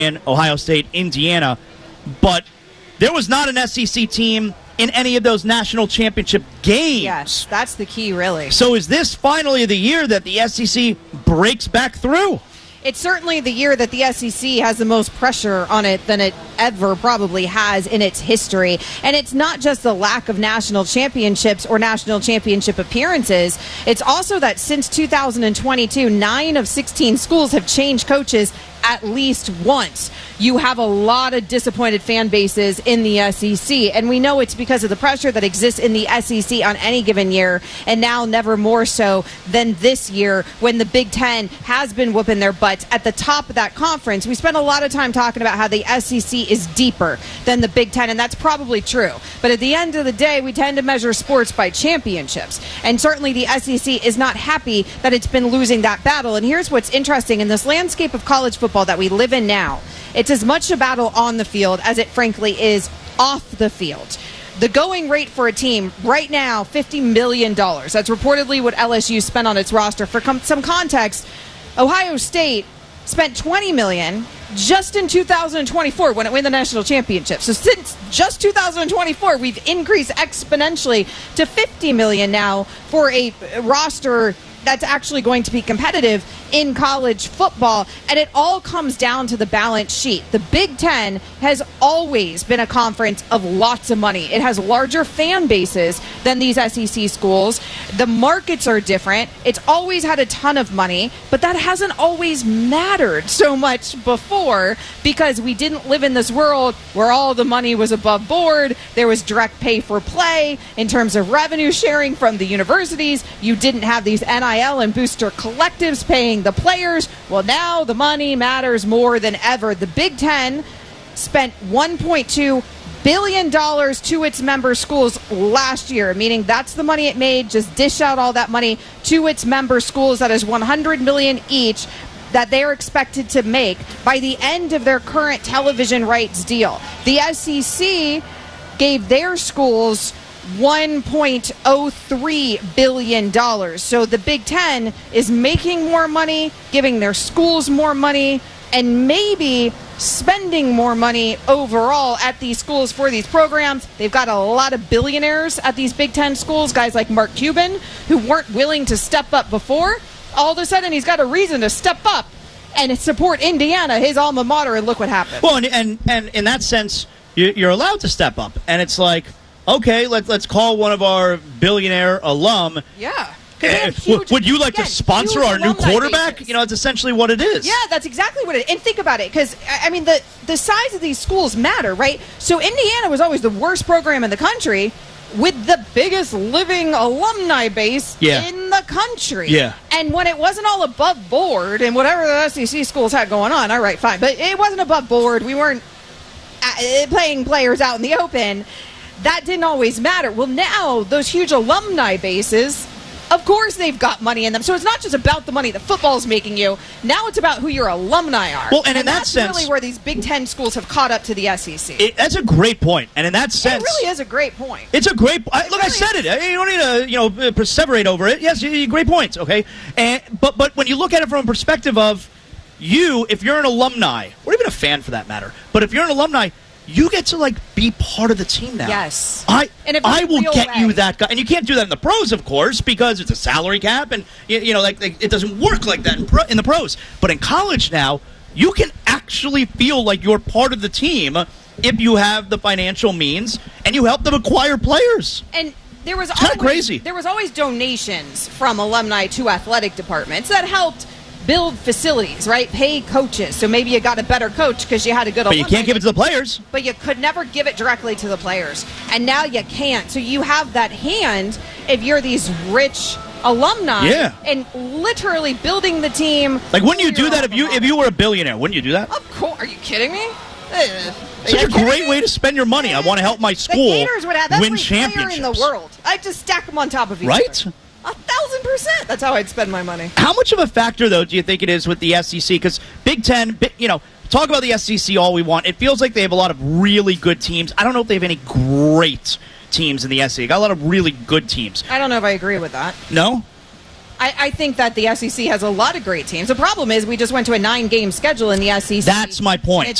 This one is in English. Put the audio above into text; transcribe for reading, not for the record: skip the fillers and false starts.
in Ohio State, Indiana, but there was not an SEC team in any of those national championship games. Yes, that's the key, really. So is this finally the year that the SEC breaks back through? It's certainly the year that the SEC has the most pressure on it than it ever probably has in its history. And it's not just the lack of national championships or national championship appearances. It's also that since 2022, 9 of 16 schools have changed coaches at least once. You have a lot of disappointed fan bases in the SEC, and we know it's because of the pressure that exists in the SEC on any given year, and now never more so than this year when the Big Ten has been whooping their butts at the top of that conference. We spent a lot of time talking about how the SEC is deeper than the Big Ten, and that's probably true. But at the end of the day, we tend to measure sports by championships, and certainly the SEC is not happy that it's been losing that battle. And here's what's interesting. In this landscape of college football that we live in now, it's as much a battle on the field as it frankly is off the field. The going rate for a team right now, $50 million. That's reportedly what LSU spent on its roster. For some context, Ohio State spent $20 million just in 2024 when it won the national championship. So since just 2024, we've increased exponentially to $50 million now for a roster that's actually going to be competitive in college football. And it all comes down to the balance sheet. The Big Ten has always been a conference of lots of money. It has larger fan bases than these SEC schools. The markets are different. It's always had a ton of money, but that hasn't always mattered so much before because we didn't live in this world where all the money was above board. There was direct pay for play in terms of revenue sharing from the universities. You didn't have these NIL and booster collectives paying the players. Well, now the money matters more than ever. The Big Ten spent $1.2 billion to its member schools last year, meaning that's the money it made. Just dish out all that money to its member schools. That is $100 million each that they're expected to make by the end of their current television rights deal. The SEC gave their schools $1.03 billion. So the Big Ten is making more money, giving their schools more money, and maybe spending more money overall at these schools for these programs. They've got a lot of billionaires at these Big Ten schools, guys like Mark Cuban, who weren't willing to step up before. All of a sudden, he's got a reason to step up and support Indiana, his alma mater, and look what happened. Well, and in that sense, you're allowed to step up. And it's like, okay, let's call one of our billionaire alum. Yeah. Would you like to sponsor our new quarterback? Bases. You know, it's essentially what it is. Yeah, that's exactly what it is. And think about it, because, I mean, the size of these schools matter, right? So Indiana was always the worst program in the country with the biggest living alumni base in the country. Yeah. And when it wasn't all above board and whatever the SEC schools had going on, all right, fine. But it wasn't above board. We weren't playing players out in the open. That didn't always matter. Well, now those huge alumni bases, of course they've got money in them. So it's not just about the money that football's making you. Now it's about who your alumni are. Well, and in that that's sense, really where these Big Ten schools have caught up to the SEC. That's a great point. And in that sense, it really is a great point. It's a great. Look, really I said it. You don't need to perseverate over it. Yes, great points. Okay, but when you look at it from a perspective of you, if you're an alumni or even a fan for that matter, but if you're an alumni, you get to be part of the team now. Yes. I will get you that guy. And you can't do that in the pros, of course, because it's a salary cap and it doesn't work like that in the pros. But in college now, you can actually feel like you're part of the team if you have the financial means and you help them acquire players. And there was crazy. There was always donations from alumni to athletic departments that helped build facilities, right? Pay coaches. So maybe you got a better coach because you had a good alumni. But you can't give it to the players. But you could never give it directly to the players. And now you can't. So you have that hand if you're these rich alumni and literally building the team. Like, wouldn't you do that if you were a billionaire? Wouldn't you do that? Of course. Are you kidding me? Such a great way to spend your money. I want to help my school win championships. In the world. I just stack them on top of each other. Right? 1,000%. That's how I'd spend my money. How much of a factor, though, do you think it is with the SEC? Because Big Ten, talk about the SEC all we want. It feels like they have a lot of really good teams. I don't know if they have any great teams in the SEC. Got a lot of really good teams. I don't know if I agree with that. No? I think that the SEC has a lot of great teams. The problem is we just went to a 9-game schedule in the SEC. That's my point.